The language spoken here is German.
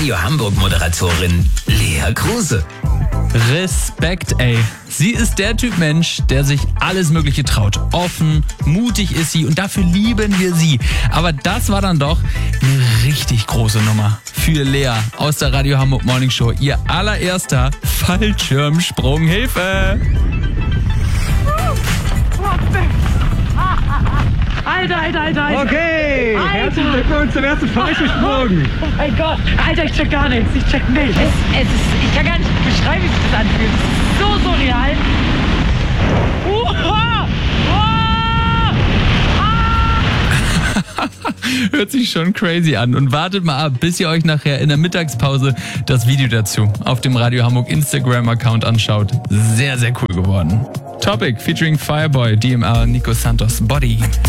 Radio Hamburg Moderatorin Lea Kruse. Respekt, ey. Sie ist der Typ Mensch, der sich alles Mögliche traut. Offen, mutig ist sie und dafür lieben wir sie. Aber das war dann doch eine richtig große Nummer für Lea aus der Radio Hamburg Morning Show. Ihr allererster Fallschirmsprung. Hilfe! Alter. Okay, Alter. herzlichen Glückwunsch zum ersten Fallschirmsprung. Oh mein Gott. Alter, ich check gar nichts. Ich check nichts. Ich kann gar nicht beschreiben, wie sich das anfühlt. Es ist so surreal. Hört sich schon crazy an. Und wartet mal ab, bis ihr euch nachher in der Mittagspause das Video dazu auf dem Radio Hamburg Instagram-Account anschaut. Sehr, sehr cool geworden. Topic featuring Fireboy, DMR, Nico Santos, Body.